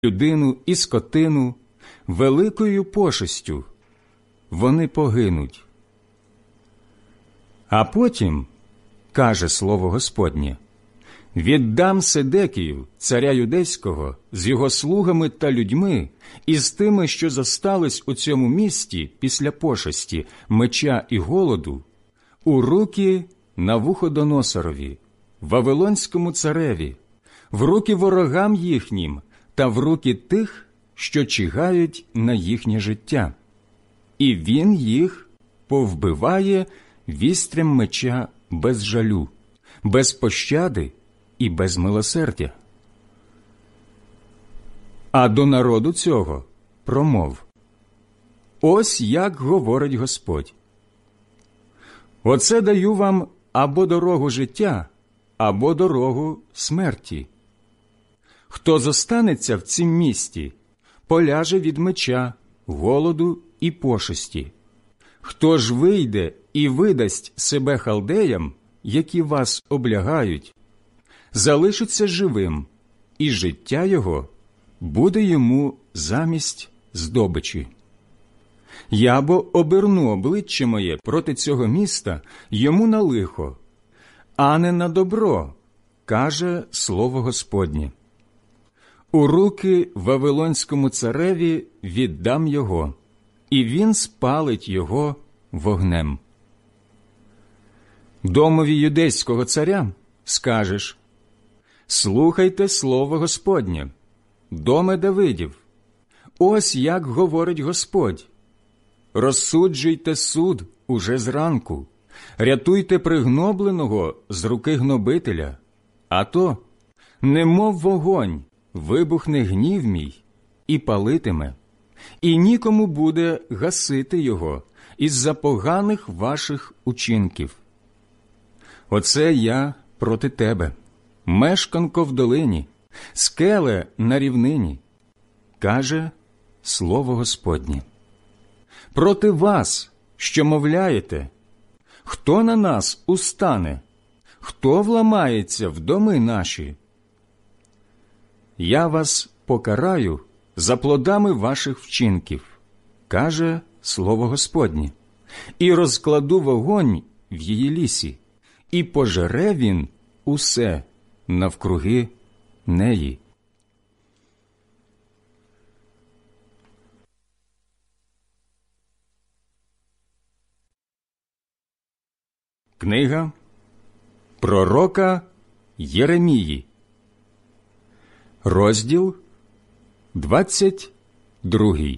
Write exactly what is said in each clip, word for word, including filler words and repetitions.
людину і скотину великою пошестю, вони погинуть. А потім, каже слово Господнє, віддам Седекію, царя юдейського, з його слугами та людьми, і з тими, що зостались у цьому місті після пошесті, меча і голоду, у руки Навуходоносорові, Вавилонському цареві, в руки ворогам їхнім та в руки тих, що чигають на їхнє життя. І він їх повбиває вістрям меча без жалю, без пощади і без милосердя. А до народу цього промов: ось як говорить Господь. Оце даю вам або дорогу життя, або дорогу смерті. Хто зостанеться в цім місті, поляже від меча, голоду і пошесті. Хто ж вийде і видасть себе халдеям, які вас облягають, залишиться живим, і життя його буде йому замість здобичі. Я бо оберну обличчя моє проти цього міста йому на лихо, а не на добро, каже слово Господнє. У руки Вавилонському цареві віддам його, і він спалить його вогнем. Домові юдейського царя скажеш: слухайте слово Господнє, доме Давидів, ось як говорить Господь. Розсуджуйте суд уже зранку, рятуйте пригнобленого з руки гнобителя, а то, немов вогонь, вибухне гнів мій і палитиме, і нікому буде гасити його із-за поганих ваших учинків. Оце я проти тебе, мешканко в долині, скеле на рівнині, каже слово Господнє. Проти вас, що мовляєте: хто на нас устане, хто вламається в доми наші? Я вас покараю за плодами ваших вчинків, каже слово Господнє, і розкладу вогонь в її лісі, і пожере він усе навкруги неї. Книга пророка Єремії, розділ двадцять другий.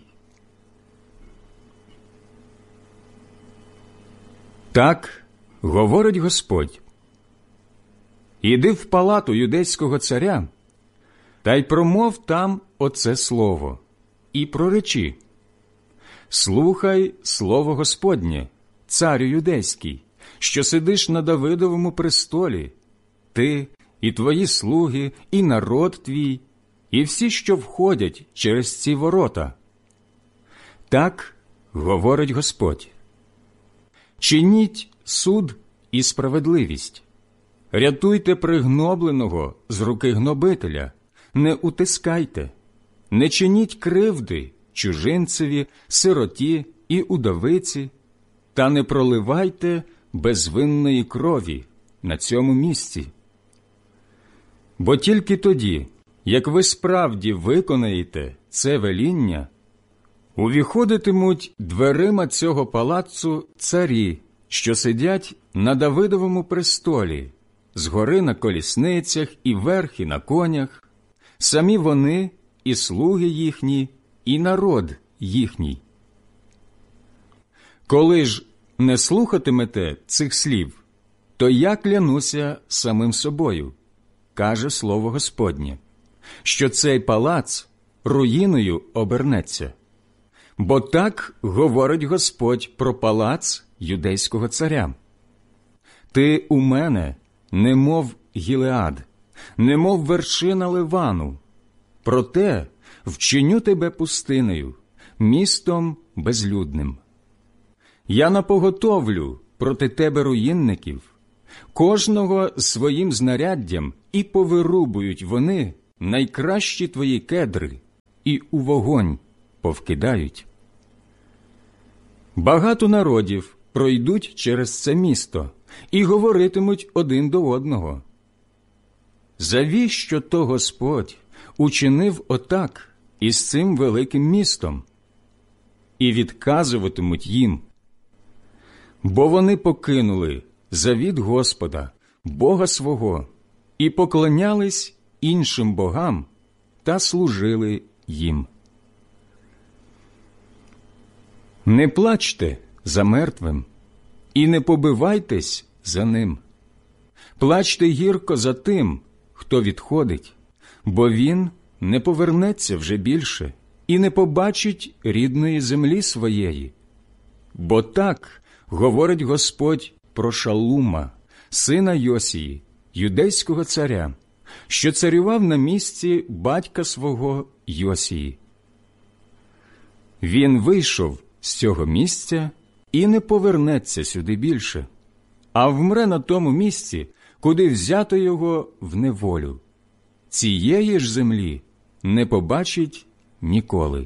Так говорить Господь: іди в палату юдейського царя, та й промов там оце слово, і проречи: слухай слово Господнє, царю юдейський, що сидиш на Давидовому престолі, ти і твої слуги, і народ твій, і всі, що входять через ці ворота. Так говорить Господь: чиніть суд і справедливість, рятуйте пригнобленого з руки гнобителя, не утискайте, не чиніть кривди чужинцеві, сироті і удовиці, та не проливайте безвинної крові на цьому місці. Бо тільки тоді, як ви справді виконаєте це веління, увіходитимуть дверима цього палацу царі, що сидять на Давидовому престолі, згори на колісницях і верхи на конях, самі вони і слуги їхні, і народ їхній. Коли ж не слухатимете цих слів, то я клянуся самим собою, каже слово Господнє, що цей палац руїною обернеться. Бо так говорить Господь про палац юдейського царя. Ти у мене, немов Гілеад, немов вершина Ливану, проте вчиню тебе пустинею, містом безлюдним. Я напоготовлю проти тебе руїнників, кожного своїм знаряддям, і повирубують вони найкращі твої кедри і у вогонь повкидають. Багато народів пройдуть через це місто і говоритимуть один до одного: «Завіщо то Господь учинив отак із цим великим містом?» І відказуватимуть їм: «Бо вони покинули завіт Господа, Бога свого, і поклонялись іншим богам та служили їм». Не плачте за мертвим і не побивайтесь за ним. Плачте гірко за тим, хто відходить, бо він не повернеться вже більше і не побачить рідної землі своєї. Бо так говорить Господь про Шалума, сина Йосії, юдейського царя, що царював на місці батька свого Йосії. Він вийшов з цього місця і не повернеться сюди більше, а вмре на тому місці, куди взято його в неволю. Цієї ж землі не побачить ніколи.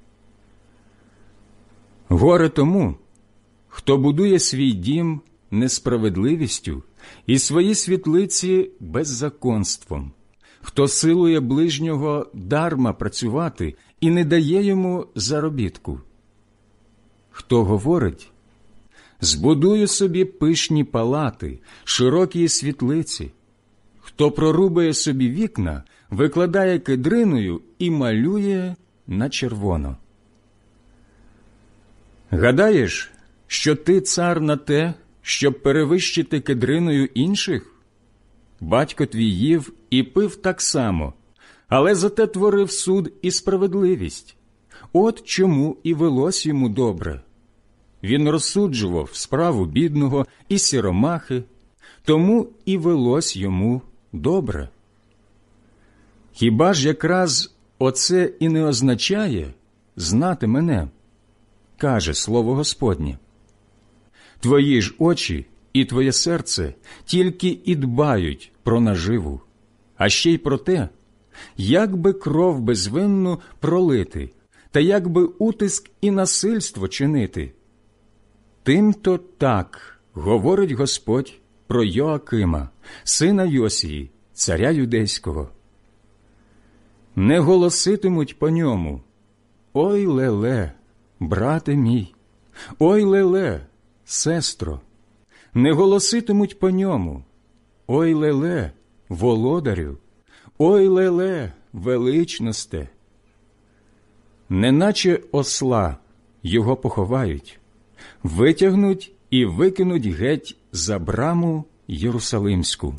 Горе тому, хто будує свій дім несправедливістю і свої світлиці беззаконством, хто силує ближнього дарма працювати і не дає йому заробітку. Хто говорить: «Збудую собі пишні палати, широкі світлиці», хто прорубає собі вікна, викладає кедриною і малює на червоно. Гадаєш, що ти цар на те, щоб перевищити кедриною інших? Батько твій їв і пив так само, але зате творив суд і справедливість. От чому і велось йому добре. Він розсуджував справу бідного і сіромахи, тому і велось йому добре. Хіба ж якраз оце і не означає знати мене, каже слово Господнє? Твої ж очі і твоє серце тільки і дбають про наживу, а ще й про те, як би кров безвинну пролити, та як би утиск і насильство чинити. Тим-то так говорить Господь про Йоакима, сина Йосії, царя юдейського. Не голоситимуть по ньому: «Ой леле, брате мій! Ой леле, сестро!» Не голоситимуть по ньому: «Ой леле, володарю! Ой леле, величносте!» Неначе осла його поховають, витягнуть і викинуть геть за браму Єрусалимську.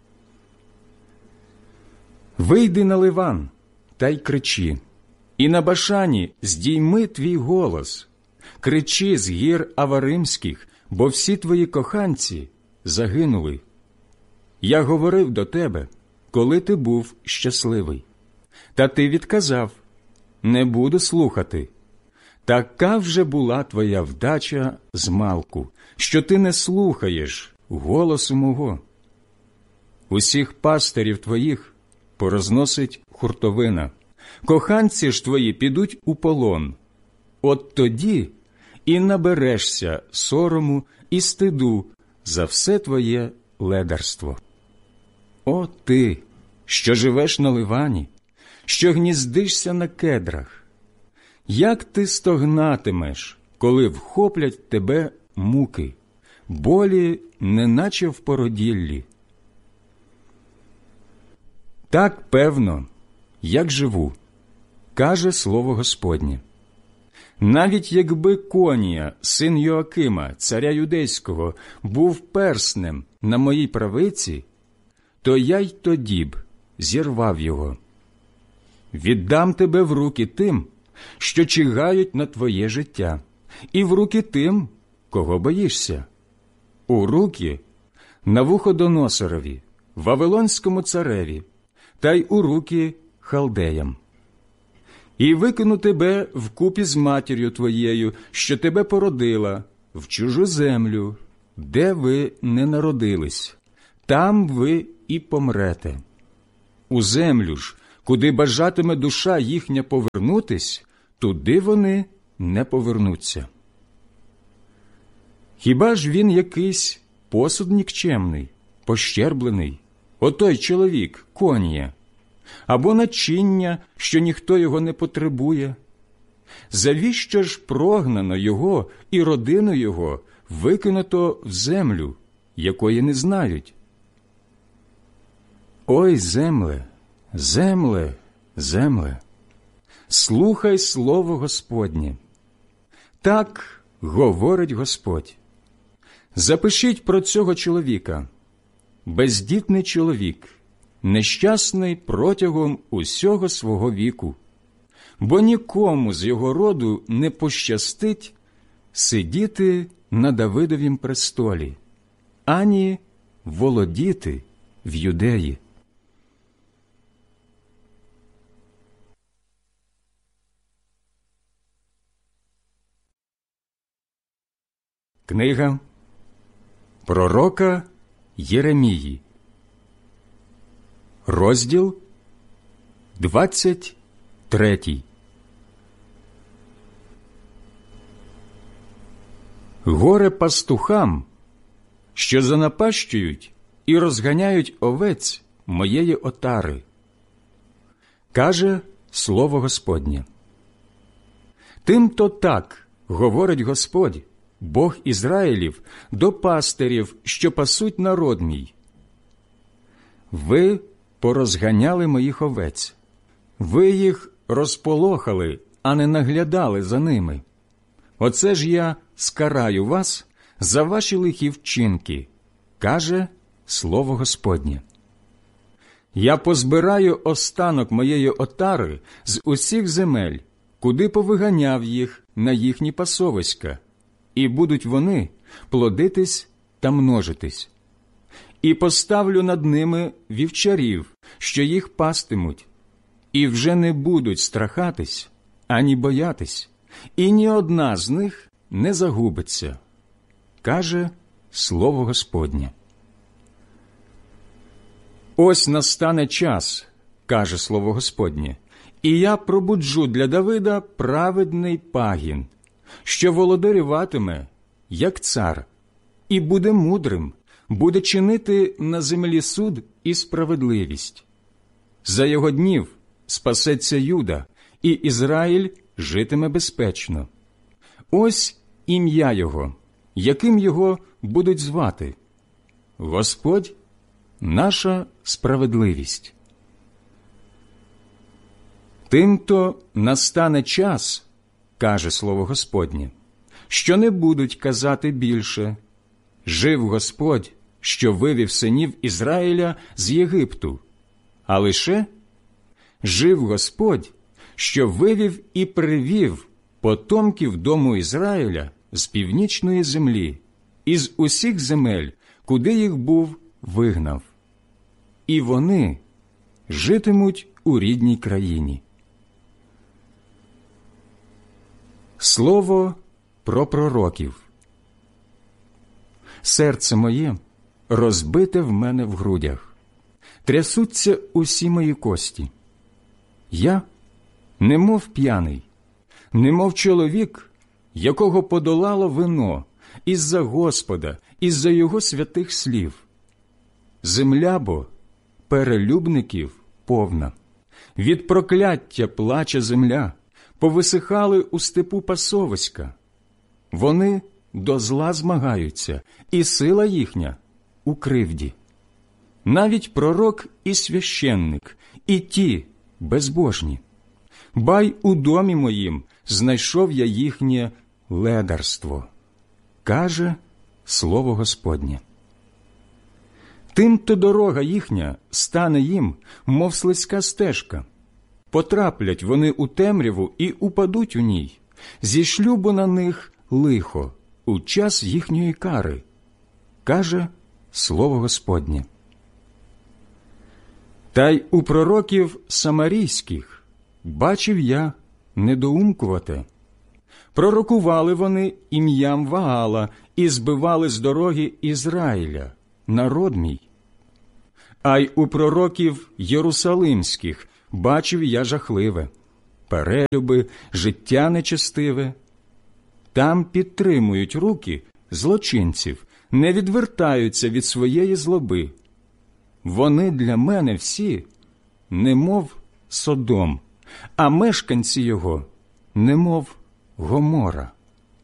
Вийди на Ливан та й кричи, і на Башані здійми твій голос. Кричи з гір Аваримських, бо всі твої коханці загинули. Я говорив до тебе, коли ти був щасливий. Та ти відказав: не буду слухати. Така вже була твоя вдача змалку, що ти не слухаєш голосу мого. Усіх пастирів твоїх порозносить хуртовина, коханці ж твої підуть у полон. От тоді і наберешся сорому і стиду за все твоє ледарство. О ти, що живеш на Ливані, що гніздишся на кедрах, як ти стогнатимеш, коли вхоплять тебе муки, болі, неначе в породіллі. Так певно, як живу, каже слово Господнє. Навіть якби Конія, син Йоакима, царя юдейського, був перснем на моїй правиці, то я й тоді б зірвав його. Віддам тебе в руки тим, що чигають на твоє життя, і в руки тим, кого боїшся, у руки Навуходоносорові, Вавилонському цареві, та й у руки халдеям. І викину тебе вкупі з матір'ю твоєю, що тебе породила, в чужу землю, де ви не народились, там ви і помрете. У землю ж, куди бажатиме душа їхня повернутись, туди вони не повернуться. Хіба ж він якийсь посуд нікчемний, пощерблений, отой чоловік, Конія, або начиння, що ніхто його не потребує? Завіщо ж прогнано його і родину його викинуто в землю, якої не знають? Ой, земле, земле, земле, слухай слово Господнє. Так говорить Господь. Запишіть про цього чоловіка. Бездітний чоловік, нещасний протягом усього свого віку, бо нікому з його роду не пощастить сидіти на Давидовім престолі, ані володіти в Юдеї. Книга пророка Єремії, розділ двадцять третій. Горе пастухам, що занапащують і розганяють овець моєї отари, каже слово Господнє. Тим-то так говорить Господь, Бог Ізраїлів, до пастирів, що пасуть народ мій. Ви порозганяли моїх овець, ви їх розполохали, а не наглядали за ними. Оце ж я скараю вас за ваші лихі вчинки, каже слово Господнє. Я позбираю останок моєї отари з усіх земель, куди повиганяв їх на їхні пасовиська, і будуть вони плодитись та множитись. І поставлю над ними вівчарів, що їх пастимуть, і вже не будуть страхатись, ані боятись, і ні одна з них не загубиться, каже слово Господнє. Ось настане час, каже слово Господнє, і я пробуджу для Давида праведний пагін, що володарюватиме, як цар, і буде мудрим, буде чинити на землі суд і справедливість. За його днів спасеться Юда, і Ізраїль житиме безпечно. Ось ім'я його, яким його будуть звати. Господь – наша справедливість. Тим-то настане час, каже слово Господнє, що не будуть казати більше: «Жив Господь, що вивів синів Ізраїля з Єгипту», а лише «Жив Господь, що вивів і привів потомків дому Ізраїля з північної землі, із усіх земель, куди їх був вигнав. І вони житимуть у рідній країні». Слово про пророків. Серце моє розбите в мене в грудях, трясуться усі мої кості. Я, немов п'яний, немов чоловік, якого подолало вино, із-за Господа, із-за його святих слів. Земля бо перелюбників повна, від прокляття плаче земля, повисихали у степу пасовиська. Вони до зла змагаються, і сила їхня у кривді. Навіть пророк і священник, і ті безбожні. Бай у домі моїм знайшов я їхнє ледарство, каже слово Господнє. Тим-то дорога їхня стане їм, мов слизька стежка. Потраплять вони у темряву і упадуть у ній. Зішлю бо на них лихо у час їхньої кари, каже слово Господнє. Та й у пророків самарійських бачив я недоумкувате. Пророкували вони ім'ям Ваала і збивали з дороги Ізраїля, народ мій. А й у пророків єрусалимських бачив я жахливе, перелюби, життя нечестиве. Там підтримують руки злочинців, не відвертаються від своєї злоби. Вони для мене всі, немов Содом, а мешканці його, немов Гомора.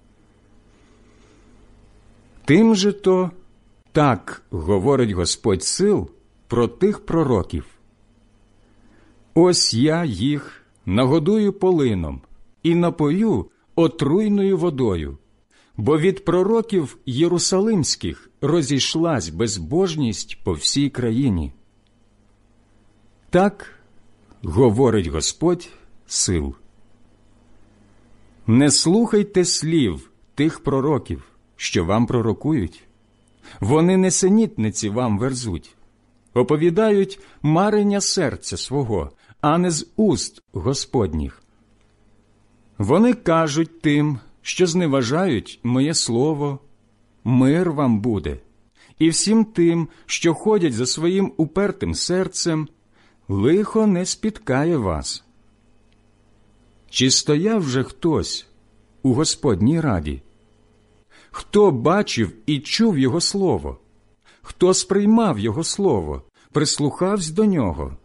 Тим же то так говорить Господь сил про тих пророків. Ось я їх нагодую полином і напою отруйною водою, бо від пророків єрусалимських розійшлась безбожність по всій країні. Так говорить Господь сил. Не слухайте слів тих пророків, що вам пророкують. Вони несенітниці вам верзуть, оповідають марення серця свого, а не з уст Господніх. Вони кажуть тим, що зневажають моє слово, мир вам буде, і всім тим, що ходять за своїм упертим серцем, лихо не спіткає вас. Чи стояв вже хтось у Господній раді? Хто бачив і чув Його слово? Хто сприймав Його слово, прислухався до нього?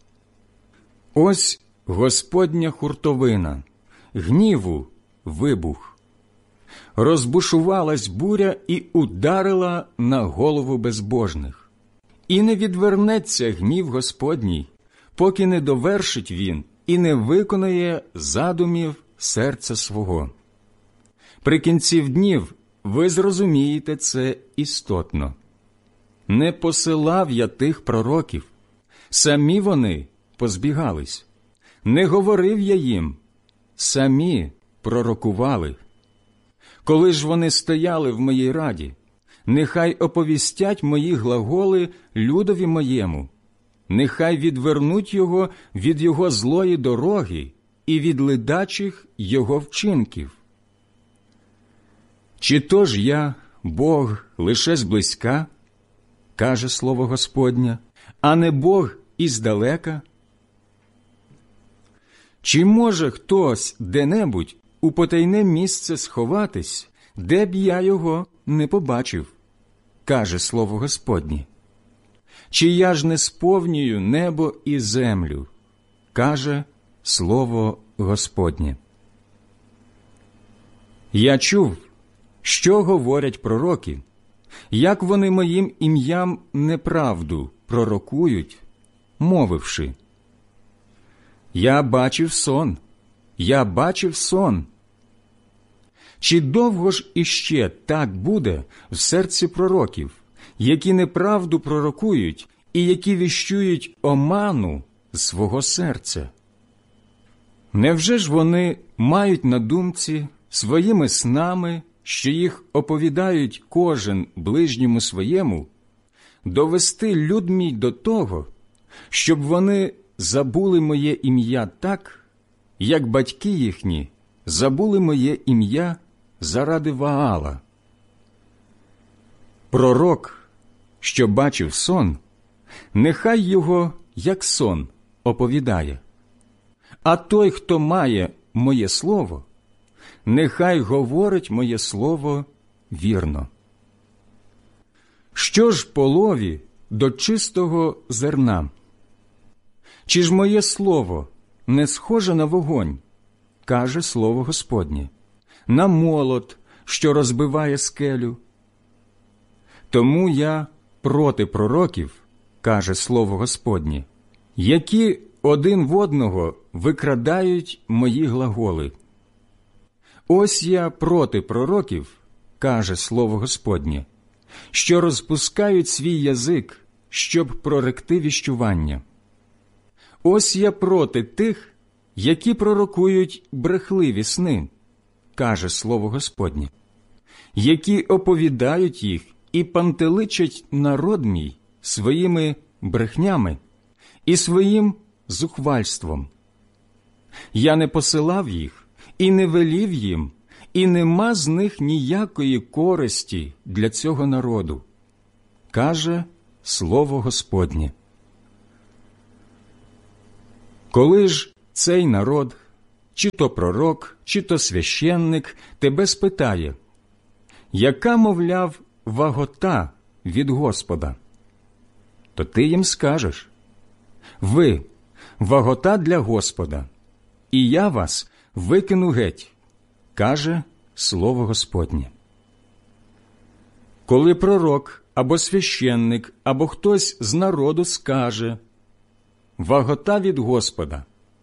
Ось Господня хуртовина, гніву вибух. Розбушувалась буря і ударила на голову безбожних. І не відвернеться гнів Господній, поки не довершить він і не виконає задумів серця свого. При кінці днів ви зрозумієте це істотно. Не посилав я тих пророків, самі вони позбігались. Не говорив я їм, самі пророкували. Коли ж вони стояли в моїй раді, нехай оповістять мої глаголи людові моєму, нехай відвернуть його від його злої дороги і від ледачих його вчинків. Чи то ж я, Бог, лише зблизька, каже слово Господнє, а не Бог іздалека? Чи може хтось де-небудь у потайне місце сховатись, де б я його не побачив, каже слово Господнє? Чи я ж не сповнюю небо і землю, каже слово Господнє. Я чув, що говорять пророки, як вони моїм ім'ям неправду пророкують, мовивши: «Я бачив сон, я бачив сон». Чи довго ж іще так буде в серці пророків, які неправду пророкують і які віщують оману свого серця? Невже ж вони мають на думці своїми снами, що їх оповідають кожен ближньому своєму, довести люд мій до того, щоб вони забули моє ім'я так, як батьки їхні забули моє ім'я заради Ваала? Пророк, що бачив сон, нехай його, як сон, оповідає. А той, хто має моє слово, нехай говорить моє слово вірно. Що ж полові до чистого зерна? Чи ж моє слово не схоже на вогонь, каже слово Господнє, на молот, що розбиває скелю? Тому я проти пророків, каже слово Господнє, які один в одного викрадають мої глаголи. Ось я проти пророків, каже слово Господнє, що розпускають свій язик, щоб проректи віщування. Ось я проти тих, які пророкують брехливі сни, каже слово Господнє, які оповідають їх і пантеличать народ мій своїми брехнями і своїм зухвальством. Я не посилав їх і не велів їм, і нема з них ніякої користі для цього народу, каже слово Господнє. Коли ж цей народ, чи то пророк, чи то священник, тебе спитає, яка, мовляв, вагота від Господа, то ти їм скажеш, ви – вагота для Господа, і я вас викину геть, каже слово Господнє. Коли пророк або священник, або хтось з народу скаже, вагота від Господа,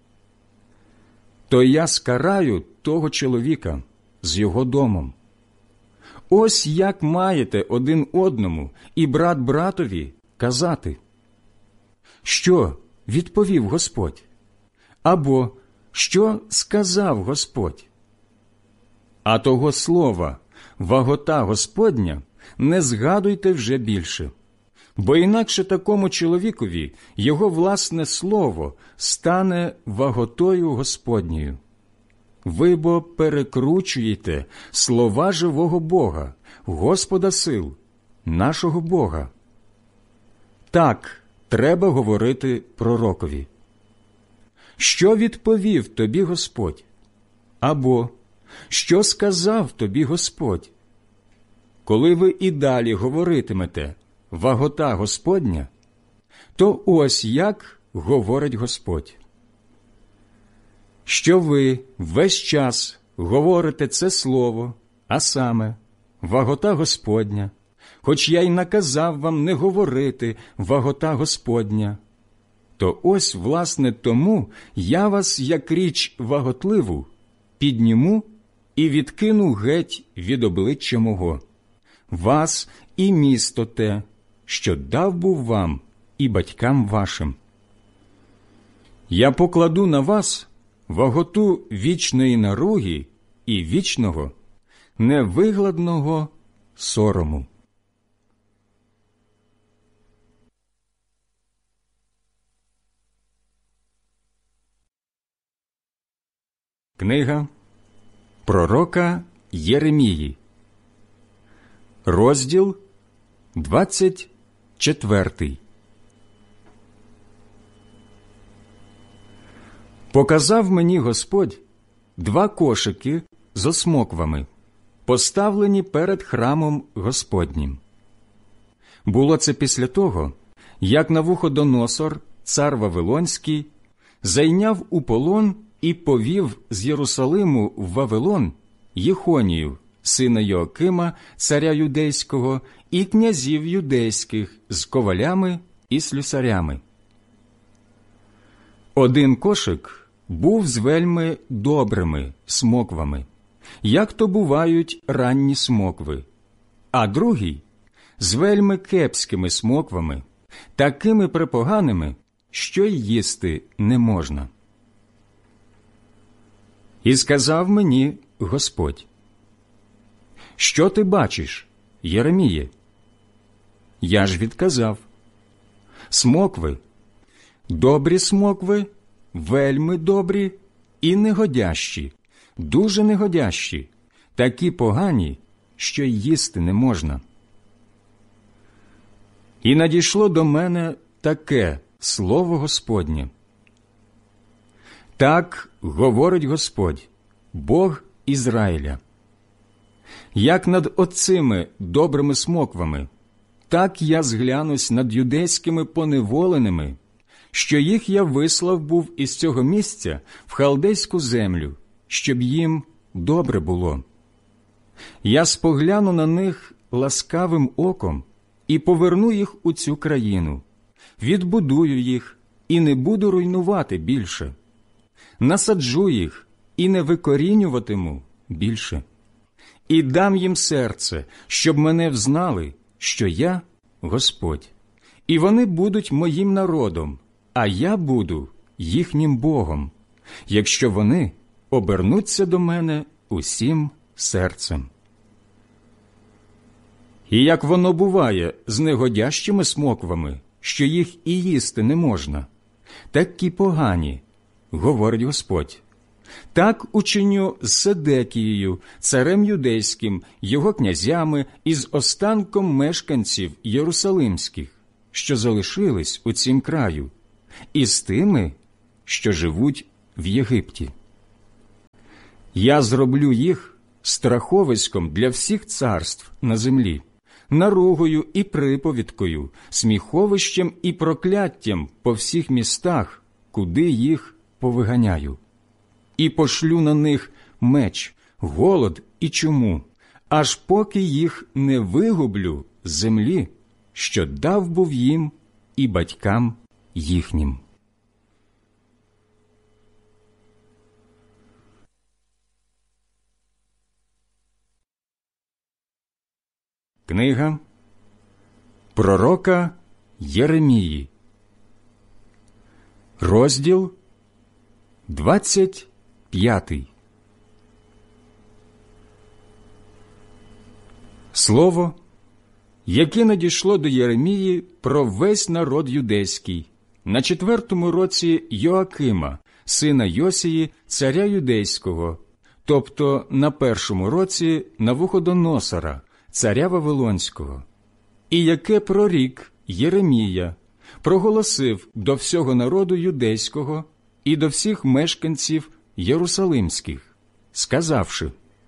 то я скараю того чоловіка з його домом. Ось як маєте один одному і брат братові казати, що відповів Господь, або що сказав Господь. А того слова «вагота Господня» не згадуйте вже більше, бо інакше такому чоловікові його власне слово стане ваготою Господньою. Ви бо перекручуєте слова живого Бога, Господа сил, нашого Бога. Так треба говорити пророкові. Що відповів тобі Господь? Або що сказав тобі Господь? Коли ви і далі говоритимете «вагота Господня», то ось як говорить Господь. Що ви весь час говорите це слово, а саме «вагота Господня», хоч я й наказав вам не говорити «вагота Господня», то ось, власне, тому я вас, як річ ваготливу, підніму і відкину геть від обличчя мого, вас і місто те, що дав був вам і батькам вашим. Я покладу на вас ваготу вічної наруги і вічного, невигладного сорому. Книга пророка Єремії, розділ двадцять четвертий. Показав мені Господь два кошики з осмоквами, поставлені перед храмом Господнім. Було це після того, як Навуходоносор, цар Вавилонський, зайняв у полон і повів з Єрусалиму в Вавилон Єхонію, сина Йоакима, царя юдейського, і князів юдейських з ковалями і слюсарями. Один кошик був з вельми добрими смоквами, як то бувають ранні смокви, а другий – з вельми кепськими смоквами, такими препоганими, що й їсти не можна. І сказав мені Господь: «Що ти бачиш, Єреміє?» Я ж відказав: «Смокви, добрі смокви, вельми добрі і негодящі, дуже негодящі, такі погані, що й їсти не можна». І надійшло до мене таке слово Господнє: «Так говорить Господь, Бог Ізраїля: як над оцими добрими смоквами, так я зглянусь над юдейськими поневоленими, що їх я вислав був із цього місця в халдейську землю, щоб їм добре було. Я спогляну на них ласкавим оком і поверну їх у цю країну, відбудую їх і не буду руйнувати більше, насаджу їх і не викорінюватиму більше, і дам їм серце, щоб мене взнали, що я Господь, і вони будуть моїм народом, а я буду їхнім Богом, якщо вони обернуться до мене усім серцем». І як воно буває з негодящими смоквами, що їх і їсти не можна, такі погані, говорить Господь, так учиню з Седекією, царем юдейським, його князями і з останком мешканців єрусалимських, що залишились у цім краю, і з тими, що живуть в Єгипті. Я зроблю їх страховиськом для всіх царств на землі, наругою і приповідкою, сміховищем і прокляттям по всіх містах, куди їх повиганяю. І пошлю на них меч, голод і чуму, аж поки їх не вигублю з землі, що дав був їм і батькам їхнім. Книга пророка Єремії, розділ двадцять п'ятий. Слово, яке надійшло до Єремії про весь народ юдейський, на четвертому році Йоакима, сина Йосії, царя юдейського, тобто на першому році Навуходоносора, царя Вавилонського, і яке прорік Єремія проголосив до всього народу юдейського і до всіх мешканців єрусалимських, сказавши: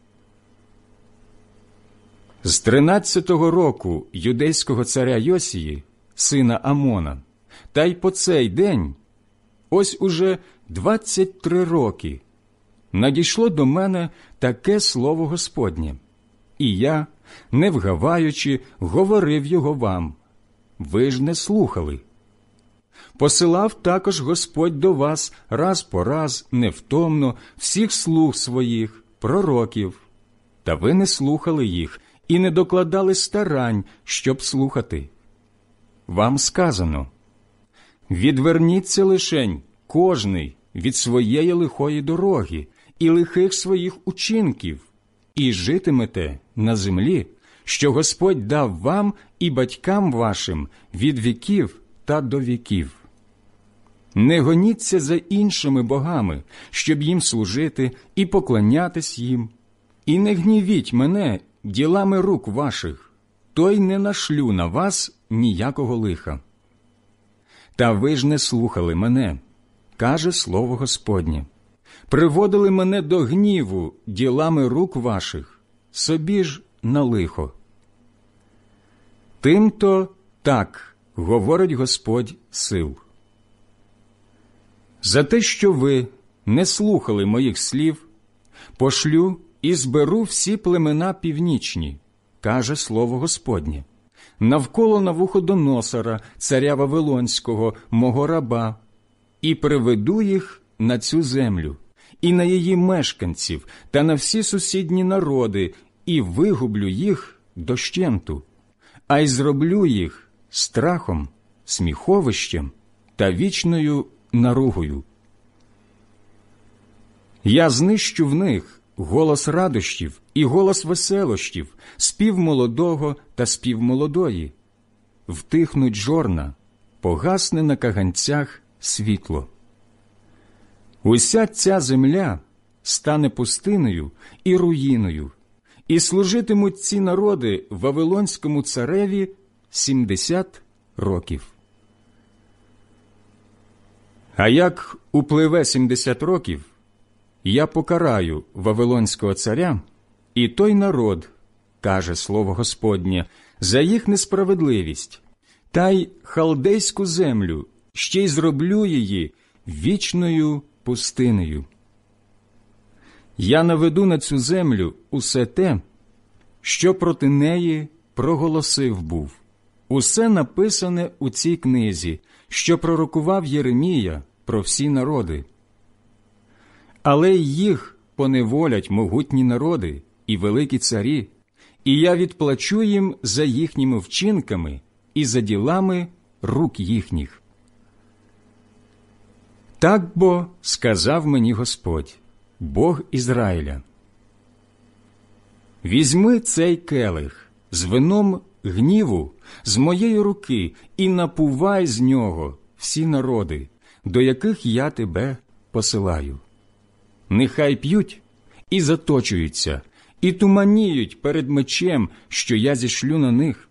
з тринадцятого року юдейського царя Йосії, сина Амона, та й по цей день, ось уже двадцять три роки, надійшло до мене таке слово Господнє, і я, не вгаваючи, говорив його вам. Ви ж не слухали. Посилав також Господь до вас раз по раз, невтомно, всіх слуг своїх, пророків. Та ви не слухали їх і не докладали старань, щоб слухати. Вам сказано: відверніться лишень кожний від своєї лихої дороги і лихих своїх учинків, і житимете на землі, що Господь дав вам і батькам вашим від віків та до віків. Не гоніться за іншими богами, щоб їм служити і поклонятись їм, і не гнівіть мене ділами рук ваших, то й не нашлю на вас ніякого лиха. Та ви ж не слухали мене, каже слово Господнє. Приводили мене до гніву ділами рук ваших, собі ж на лихо. Тим-то так говорить Господь сил. За те, що ви не слухали моїх слів, пошлю і зберу всі племена північні, каже слово Господнє, навколо Навуходоносора, царя Вавилонського, мого раба, і приведу їх на цю землю, і на її мешканців, та на всі сусідні народи, і вигублю їх дощенту, а й зроблю їх страхом, сміховищем та вічною наругою. Я знищу в них голос радощів і голос веселощів, спів молодого та спів молодої. Втихнуть жорна, погасне на каганцях світло. Уся ця земля стане пустиною і руїною, і служитимуть ці народи Вавилонському цареві сімдесят років. А як упливе сімдесят років, я покараю Вавилонського царя і той народ, каже слово Господнє, за їх несправедливість, та й халдейську землю, ще й зроблю її вічною пустинею. Я наведу на цю землю усе те, що проти неї проголосив був, усе написане у цій книзі, що пророкував Єремія про всі народи. Але й їх поневолять могутні народи і великі царі, і я відплачу їм за їхніми вчинками і за ділами рук їхніх. Так бо сказав мені Господь, Бог Ізраїля: візьми цей келих з вином гніву з моєї руки і напувай з нього всі народи, до яких я тебе посилаю. Нехай п'ють і заточуються, і туманіють перед мечем, що я зішлю на них.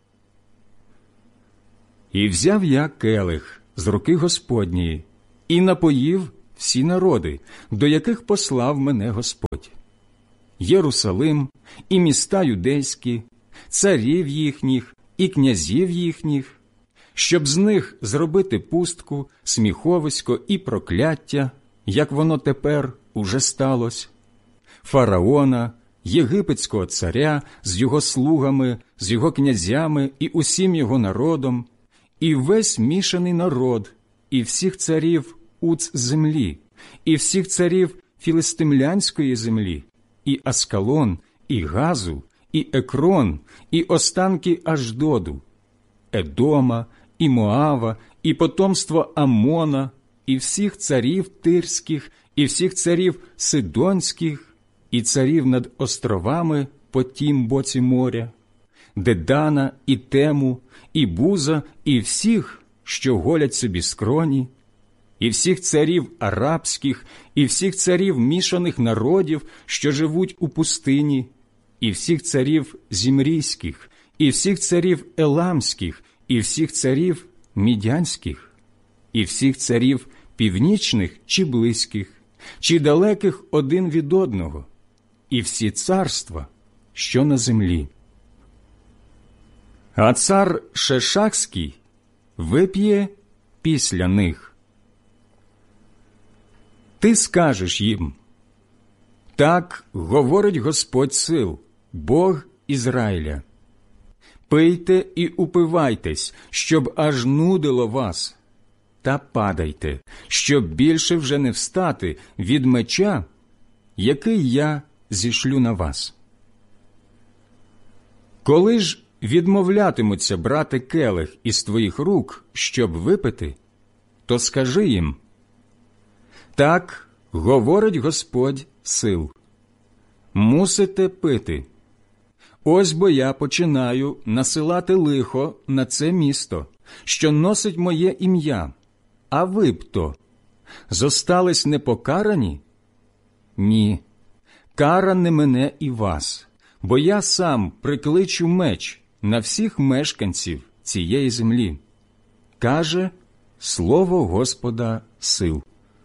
І взяв я келих з руки Господньої, і напоїв всі народи, до яких послав мене Господь. Єрусалим і міста юдейські, царів їхніх і князів їхніх, щоб з них зробити пустку, сміховисько і прокляття, як воно тепер уже сталося, фараона, єгипетського царя з його слугами, з його князями і усім його народом, і весь мішаний народ, і всіх царів Уц землі, і всіх царів філистимлянської землі, і Аскалон, і Газу, і Екрон, і останки Аждоду, Едома, і Моава, і потомство Аммона, і всіх царів тирських, і всіх царів сидонських, і царів над островами по тім боці моря, Дедана, і Тему, і Буза, і всіх, що голять собі скроні, і всіх царів арабських, і всіх царів мішаних народів, що живуть у пустині, і всіх царів зімрійських, і всіх царів еламських, і всіх царів мідянських, і всіх царів північних чи близьких, чи далеких один від одного, і всі царства, що на землі. А цар Шешакський вип'є після них. Ти скажеш їм: так говорить Господь сил, Бог Ізраїля. Пийте і упивайтесь, щоб аж нудило вас, та падайте, щоб більше вже не встати від меча, який я зішлю на вас. Коли ж відмовлятимуться брати келих із твоїх рук, щоб випити, то скажи їм: так говорить Господь сил, мусите пити. Ось бо я починаю насилати лихо на це місто, що носить моє ім'я, а ви б то зостались непокарані? Ні, кара не мене і вас, бо я сам прикличу меч на всіх мешканців цієї землі, каже слово Господа сил.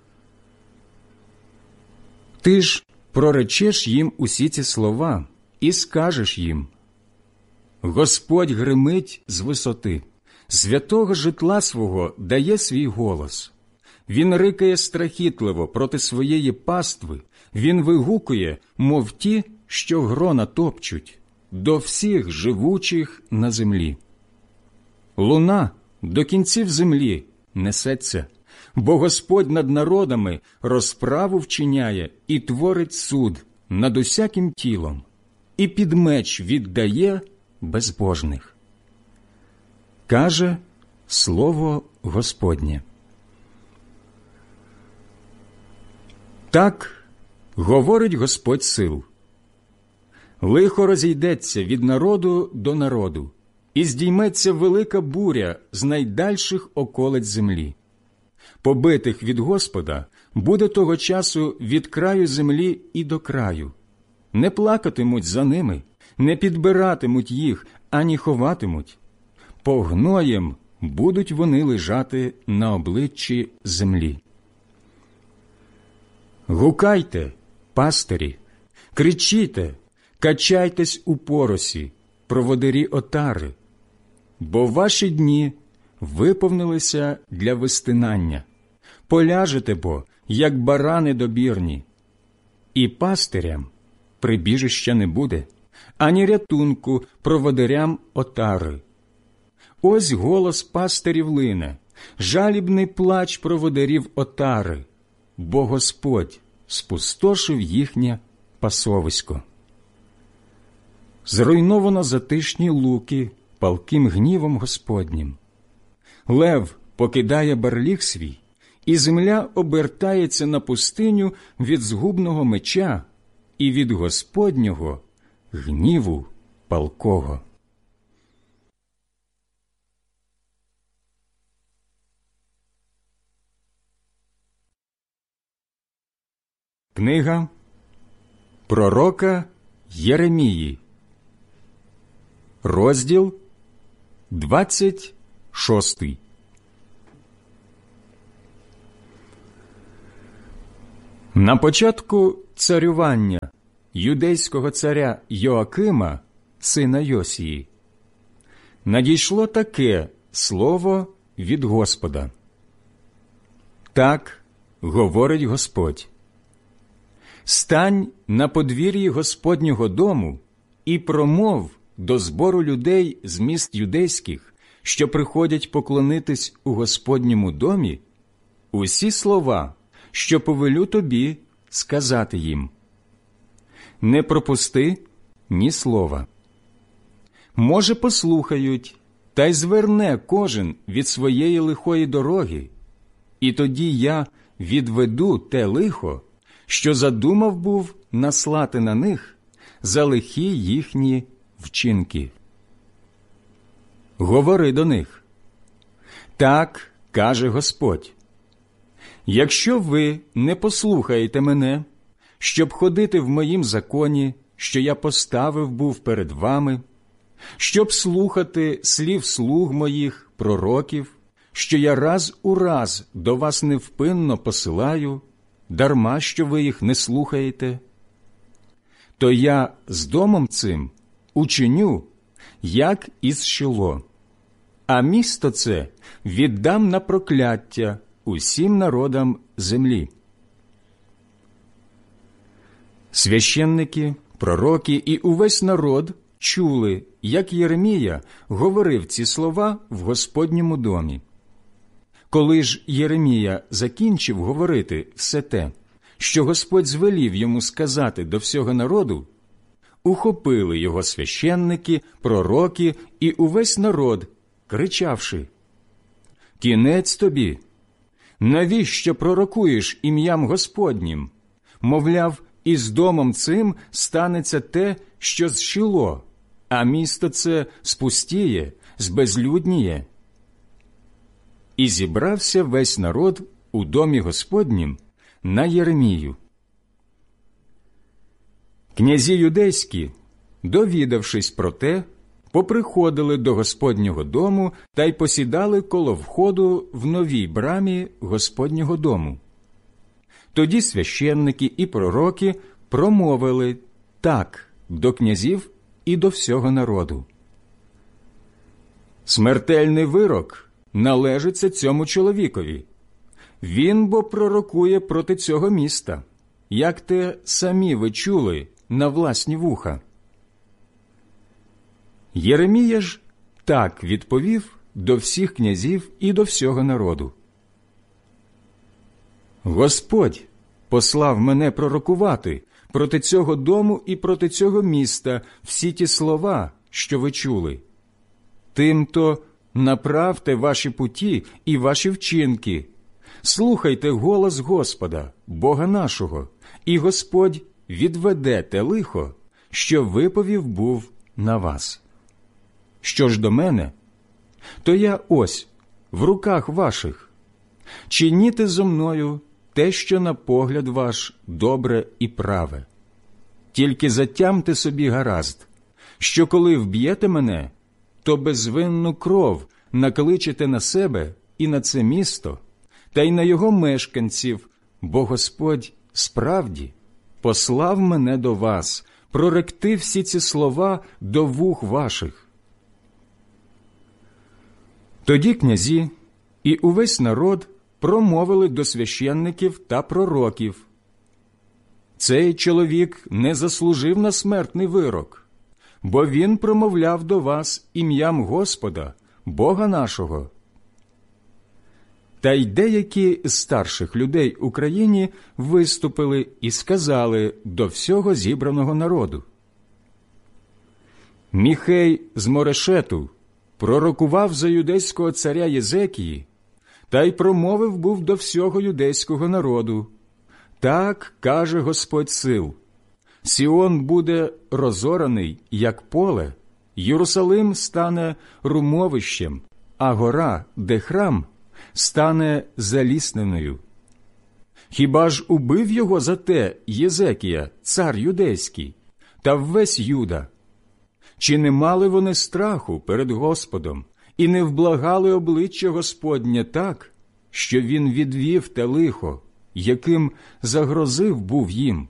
Ти ж проречеш їм усі ці слова і скажеш їм: Господь гримить з висоти, з святого житла свого дає свій голос. Він рикає страхітливо проти своєї пастви, він вигукує, мов ті, що грона топчуть, до всіх живучих на землі. Луна до кінців землі несеться, бо Господь над народами розправу вчиняє і творить суд над усяким тілом, і під меч віддає безбожних. Каже слово Господнє. Так говорить Господь сил. Лихо розійдеться від народу до народу, і здійметься велика буря з найдальших околиць землі. Побитих від Господа буде того часу від краю землі і до краю. Не плакатимуть за ними, не підбиратимуть їх, ані ховатимуть. Погноєм будуть вони лежати на обличчі землі. Гукайте, пастирі, кричіте, качайтесь у поросі, проводирі отари, бо ваші дні виповнилися для вистинання. Поляжете бо, як барани добірні, і пастирям прибіжища не буде, ані рятунку проводирям отари. Ось голос пастирів лине, жалібний плач проводирів отари, бо Господь спустошив їхнє пасовисько. Зруйновано затишні луки палким гнівом Господнім. Лев покидає барліг свій, і земля обертається на пустиню від згубного меча і від Господнього гніву палкого. Книга пророка Єремії, розділ двадцять шостий. На початку царювання юдейського царя Йоакима, сина Йосії, надійшло таке слово від Господа. Так говорить Господь: «Стань на подвір'ї Господнього дому і промов до збору людей з міст юдейських, що приходять поклонитись у Господньому домі, усі слова, що повелю тобі сказати їм. Не пропусти ні слова. Може, послухають, та й зверне кожен від своєї лихої дороги, і тоді я відведу те лихо, що задумав був наслати на них за лихі їхні вчинки. Говори до них. Так каже Господь: якщо ви не послухаєте мене, щоб ходити в моїм законі, що я поставив був перед вами, щоб слухати слів слуг моїх, пророків, що я раз у раз до вас невпинно посилаю, дарма що ви їх не слухаєте, то я з домом цим учиню, як із Шило, а місто це віддам на прокляття усім народам землі». Священники, пророки і увесь народ чули, як Єремія говорив ці слова в Господньому домі. Коли ж Єремія закінчив говорити все те, що Господь звелів йому сказати до всього народу, ухопили його священники, пророки і увесь народ, кричавши: «Кінець тобі! Навіщо пророкуєш ім'ям Господнім? Мовляв, із домом цим станеться те, що з Шило, а місто це спустіє, збезлюдніє». І зібрався весь народ у домі Господнім на Єремію. Князі юдейські, довідавшись про те, поприходили до Господнього дому та й посідали коло входу в новій брамі Господнього дому. Тоді священники і пророки промовили так до князів і до всього народу: «Смертельний вирок належиться цьому чоловікові. Він бо пророкує проти цього міста, як те самі ви чули на власні вуха». Єремія ж так відповів до всіх князів і до всього народу: «Господь послав мене пророкувати проти цього дому і проти цього міста всі ті слова, що ви чули. Тимто направте ваші путі і ваші вчинки, слухайте голос Господа, Бога нашого, і Господь відведе те лихо, що виповів був на вас. Що ж до мене, то я ось, в руках ваших. Чиніте зо мною те, що на погляд ваш добре і праве. Тільки затямте собі гаразд, що коли вб'єте мене, то безвинну кров накличете на себе і на це місто, та й на його мешканців, бо Господь справді послав мене до вас проректи всі ці слова до вух ваших». Тоді князі і увесь народ промовили до священників та пророків: «Цей чоловік не заслужив на смертний вирок, бо він промовляв до вас ім'ям Господа, Бога нашого». Та й деякі з старших людей у країні виступили і сказали до всього зібраного народу: «Міхей з Морешету пророкував за юдейського царя Єзекії, та й промовив був до всього юдейського народу: так каже Господь сил, Сіон буде розораний, як поле, Єрусалим стане румовищем, а гора, де храм, стане залісненою. Хіба ж убив його за те Єзекія, цар юдейський, та ввесь Юда? Чи не мали вони страху перед Господом і не вблагали обличчя Господнє так, що він відвів те лихо, яким загрозив був їм.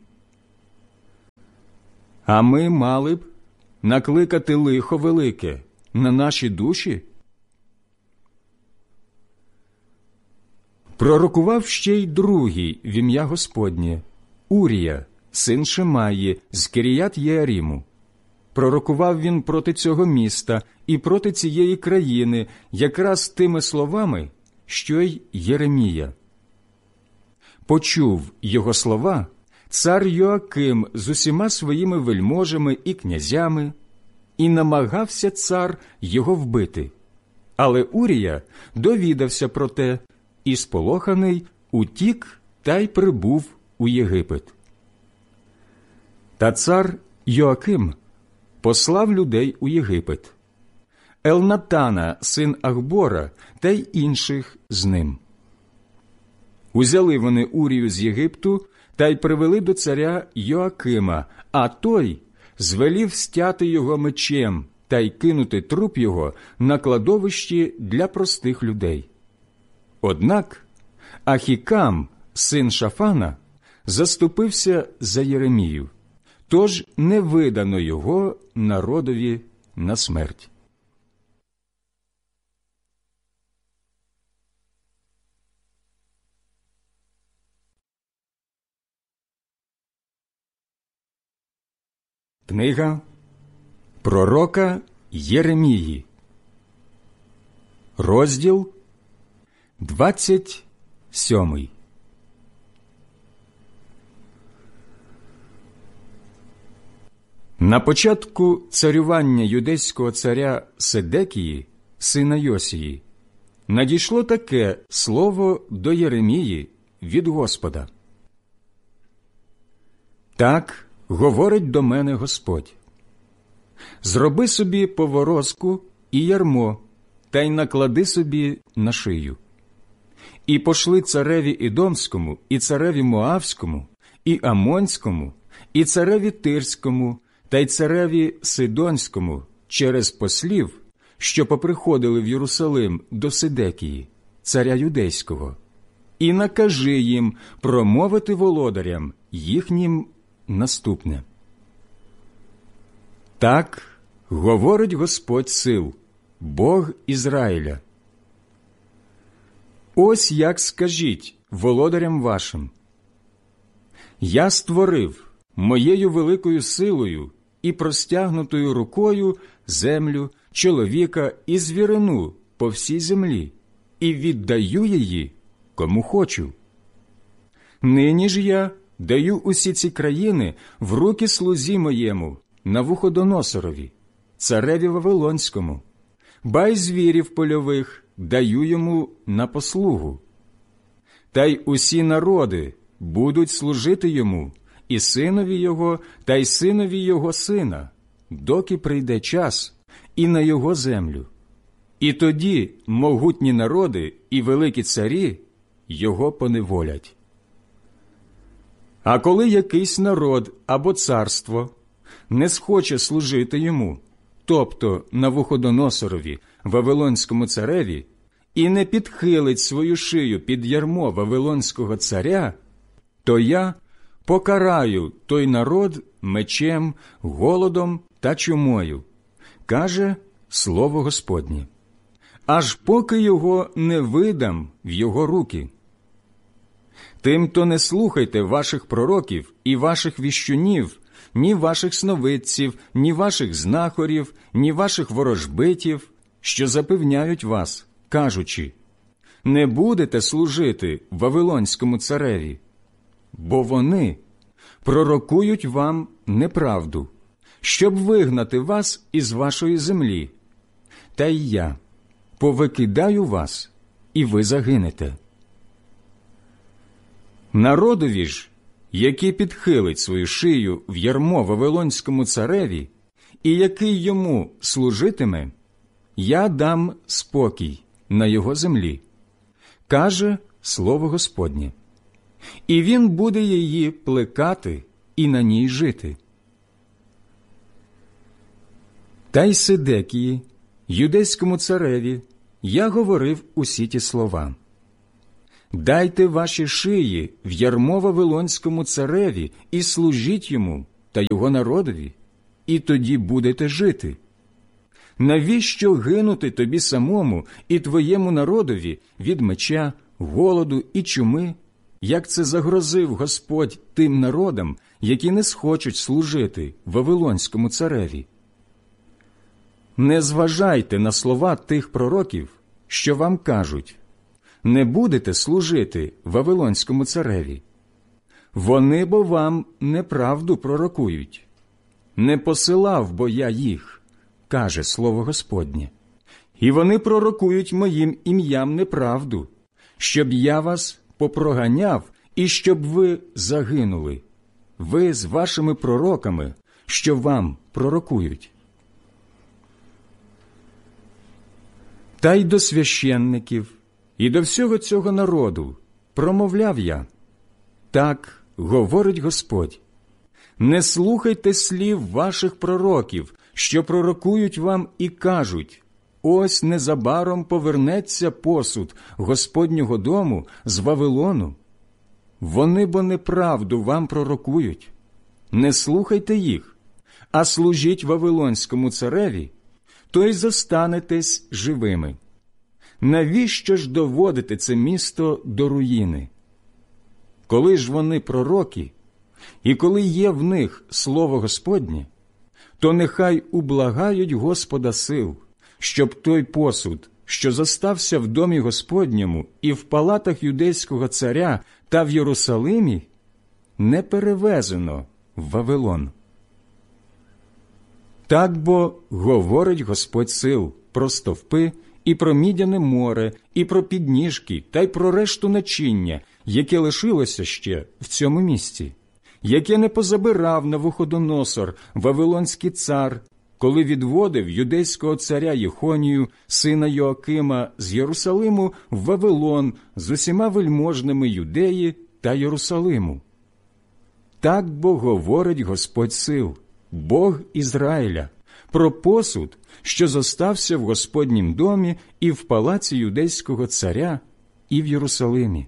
А ми мали б накликати лихо велике на наші душі? Пророкував ще й другий в ім'я Господнє, Урія, син Шемаї, з Кіріят-Єаріму. Пророкував він проти цього міста і проти цієї країни якраз тими словами, що й Єремія. Почув його слова цар Йоаким з усіма своїми вельможами і князями, і намагався цар його вбити. Але Урія довідався про те, і сполоханий утік та й прибув у Єгипет. Та цар Йоаким послав людей у Єгипет, Елнатана, син Ахбора, та й інших з ним. Узяли вони Урію з Єгипту та й привели до царя Йоакима, а той звелів стяти його мечем та й кинути труп його на кладовищі для простих людей. Однак Ахікам, син Шафана, заступився за Єремію, тож не видано його народові на смерть. Книга пророка Єремії, розділ двадцять сьомий. На початку царювання юдейського царя Седекії, сина Йосії, надійшло таке слово до Єремії від Господа. Так говорить до мене Господь: зроби собі поворозку і ярмо, та й наклади собі на шию. І пошли цареві Ідомському, і цареві Моавському, і Амонському, і цареві Тирському, та й цареві Сидонському через послів, що поприходили в Єрусалим до Седекії, царя юдейського, і накажи їм промовити володарям їхнім наступне. Так говорить Господь сил, Бог Ізраїля. Ось як скажіть володарям вашим: я створив моєю великою силою і простягнутою рукою землю, чоловіка і звірину по всій землі, і віддаю її кому хочу. Нині ж я даю усі ці країни в руки слузі моєму, Навуходоносорові, цареві Вавилонському, ба й звірів польових даю йому на послугу. Та й усі народи будуть служити йому, і синові його, та й синові його сина, доки прийде час, і на його землю. І тоді могутні народи і великі царі його поневолять. А коли якийсь народ або царство не схоче служити йому, тобто Навуходоносорові, Вавилонському цареві, і не підхилить свою шию під ярмо Вавилонського царя, то я покараю той народ мечем, голодом та чумою, каже слово Господнє, аж поки його не видам в його руки. Тимто не слухайте ваших пророків і ваших віщунів, ні ваших сновидців, ні ваших знахорів, ні ваших ворожбитів, що запевняють вас, кажучи: не будете служити Вавилонському цареві, бо вони пророкують вам неправду, щоб вигнати вас із вашої землі. Та й я повикидаю вас, і ви загинете. Народові ж, який підхилить свою шию в ярмо Вавилонському цареві, і який йому служитиме, я дам спокій на його землі, каже слово Господнє, і він буде її плекати і на ній жити. Та й Седекії, юдейському цареві, я говорив усі ті слова. Дайте ваші шиї в ярмо вавилонському цареві і служіть йому та його народові, і тоді будете жити. Навіщо гинути тобі самому і твоєму народові від меча, голоду і чуми, як це загрозив Господь тим народам, які не схочуть служити вавилонському цареві? Не зважайте на слова тих пророків, що вам кажуть: не будете служити вавилонському цареві. Вони бо вам неправду пророкують. Не посилав бо я їх, каже слово Господнє. І вони пророкують моїм ім'ям неправду, щоб я вас попроганяв і щоб ви загинули, ви з вашими пророками, що вам пророкують. Та й до священників, і до всього цього народу промовляв я: так говорить Господь, не слухайте слів ваших пророків, що пророкують вам і кажуть: ось незабаром повернеться посуд Господнього дому з Вавилону. Вони бо неправду вам пророкують. Не слухайте їх, а служіть вавилонському цареві, то й зостанетесь живими. Навіщо ж доводити це місто до руїни? Коли ж вони пророки, і коли є в них слово Господнє, то нехай ублагають Господа сил, щоб той посуд, що зостався в домі Господньому і в палатах юдейського царя та в Єрусалимі, не перевезено в Вавилон. Так бо говорить Господь сил про стовпи і про мідяне море, і про підніжки, та й про решту начиння, яке лишилося ще в цьому місці, яке не позабирав Навуходоносор, вавилонський цар, коли відводив юдейського царя Єхонію, сина Йоакима, з Єрусалиму в Вавилон з усіма вельможними Юдеї та Єрусалиму. Так бо говорить Господь сил, Бог Ізраїля, про посуд, що зостався в Господнім домі і в палаці юдейського царя, і в Єрусалимі.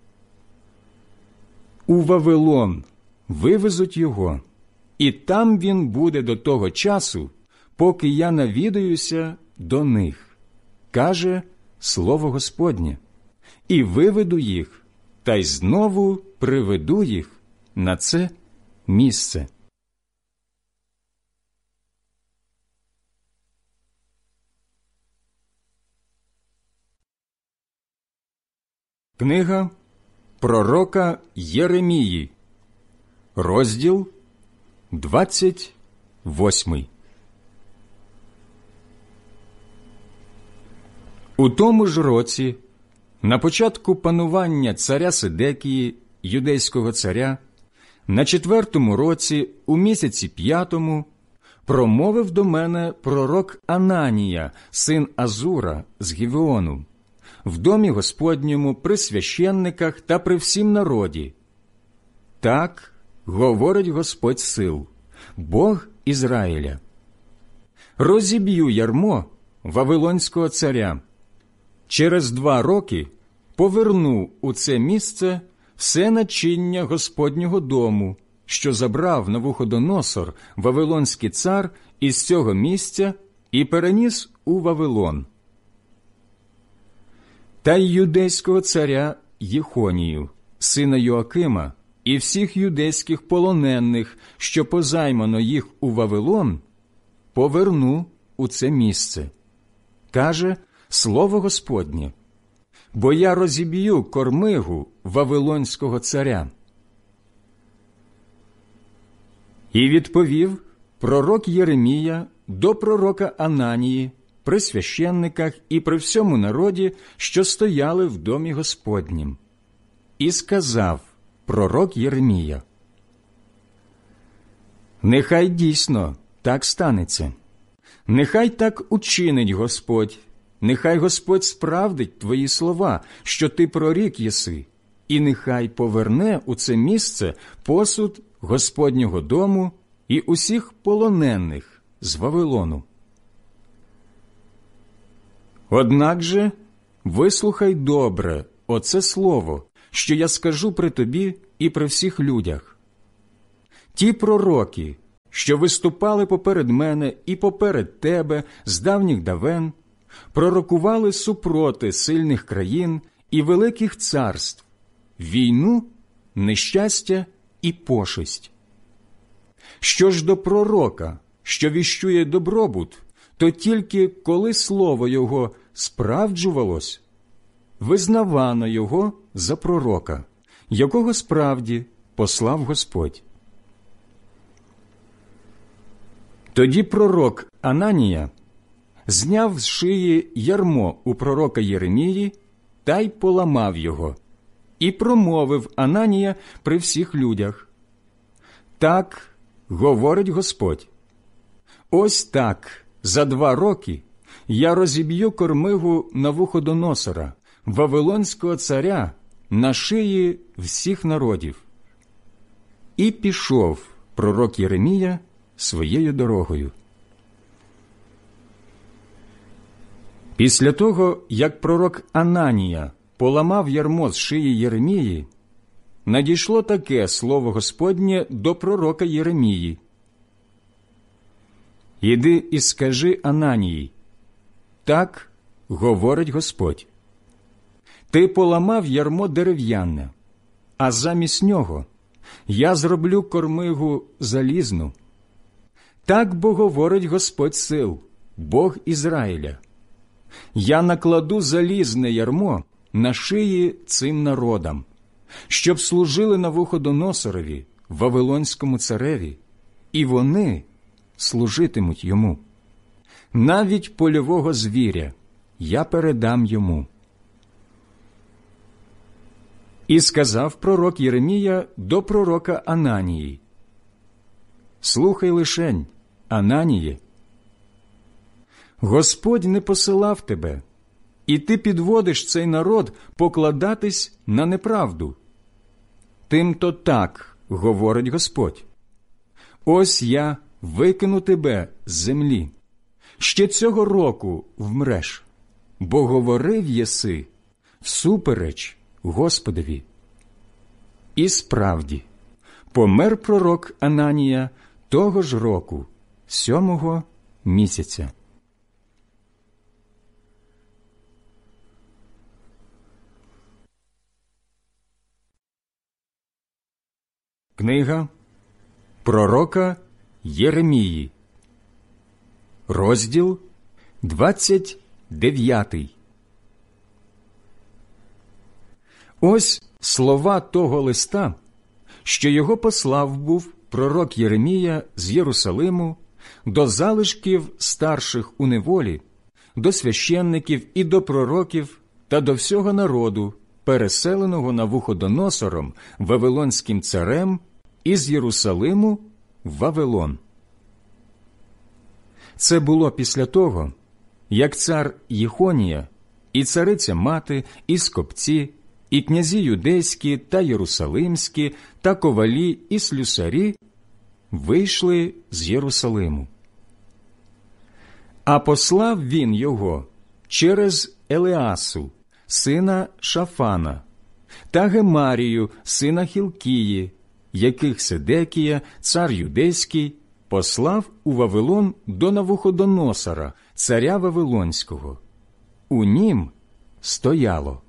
У Вавилон вивезуть його, і там він буде до того часу, поки я навідаюся до них, каже слово Господнє, і виведу їх, та й знову приведу їх на це місце. Книга пророка Єремії, розділ двадцять восьмий. У тому ж році, на початку панування царя Сидекії, юдейського царя, на четвертому році, у місяці п'ятому, промовив до мене пророк Ананія, син Азура, з Гівеону, в домі Господньому, при священниках та при всім народі. Так говорить Господь сил, Бог Ізраїля: розіб'ю ярмо вавилонського царя. Через два роки поверну у це місце все начиння Господнього дому, що забрав Навуходоносор, вавилонський цар, із цього місця і переніс у Вавилон. Та й юдейського царя Єхонію, сина Йоакима, і всіх юдейських полонених, що позаймано їх у Вавилон, поверну у це місце, каже слово Господнє, бо я розіб'ю кормигу вавилонського царя. І відповів пророк Єремія до пророка Ананії при священниках і при всьому народі, що стояли в домі Господнім. І сказав пророк Єремія: нехай дійсно так станеться, нехай так учинить Господь, нехай Господь справдить твої слова, що ти прорік єси, і нехай поверне у це місце посуд Господнього дому і усіх полонених з Вавилону. Однак же вислухай добре, оце слово, що я скажу при тобі і при всіх людях. Ті пророки, що виступали поперед мене і поперед тебе з давніх давен, пророкували супроти сильних країн і великих царств, війну, нещастя і пошесть. Що ж до пророка, що віщує добробут, то тільки коли слово його справджувалось, визнавано його за пророка, якого справді послав Господь. Тоді пророк Ананія зняв з шиї ярмо у пророка Єремії та й поламав його, і промовив Ананія при всіх людях: «Так говорить Господь, ось так за два роки я розіб'ю кормигу Навуходоносора, вавилонського царя, на шиї всіх народів». І пішов пророк Єремія своєю дорогою. Після того, як пророк Ананія поламав ярмо з шиї Єремії, надійшло таке слово Господнє до пророка Єремії: «Іди і скажи Ананії, так говорить Господь, ти поламав ярмо дерев'яне, а замість нього я зроблю кормигу залізну. Так бо говорить Господь сил, Бог Ізраїля: я накладу залізне ярмо на шиї цим народам, щоб служили Навуходоносорові, вавилонському цареві, і вони служитимуть йому. Навіть польового звіря я передам йому». І сказав пророк Єремія до пророка Ананії: «Слухай лишень, Ананіє, Господь не посилав тебе, і ти підводиш цей народ покладатись на неправду. Тим-то так говорить Господь: ось я викину тебе з землі, ще цього року вмреш, бо говорив єси всупереч Господові». І справді, помер пророк Ананія того ж року, сьомого місяця. Книга пророка Єремії, розділ двадцять дев'ятий. Ось слова того листа, що його послав був пророк Єремія з Єрусалиму до залишків старших у неволі, до священників і до пророків та до всього народу, переселеного Навуходоносором, вавилонським царем, із Єрусалиму в Вавилон. Це було після того, як цар Єхонія, і цариця мати, і скопці, і князі юдейські та єрусалимські, та ковалі і слюсарі вийшли з Єрусалиму. А послав він його через Елеасу, сина Шафана, та Гемарію, сина Хілкії, яких Седекія, цар юдейський, послав у Вавилон до Навуходоносора, царя Вавилонського. У нім стояло: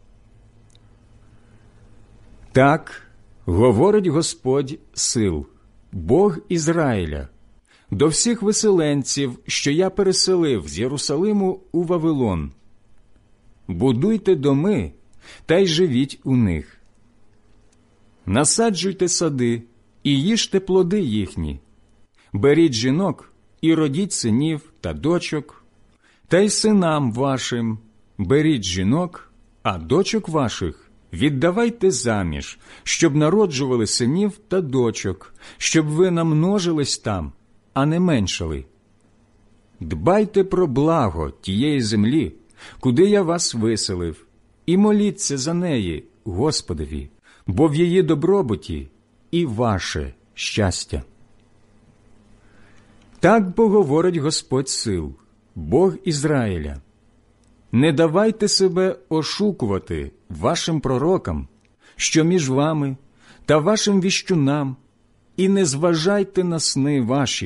«Так говорить Господь сил, Бог Ізраїля, до всіх виселенців, що я переселив з Єрусалиму у Вавилон. Будуйте доми та й живіть у них. Насаджуйте сади і їжте плоди їхні. Беріть жінок і родіть синів та дочок, та й синам вашим беріть жінок, а дочок ваших віддавайте заміж, щоб народжували синів та дочок, щоб ви намножились там, а не меншали. Дбайте про благо тієї землі, куди я вас виселив, і моліться за неї Господові, бо в її добробуті і ваше щастя. Так бо говорить Господь сил, Бог Ізраїля: Не давайте себе ошукувати вашим пророкам, що між вами, та вашим віщунам, і не зважайте на сни ваші,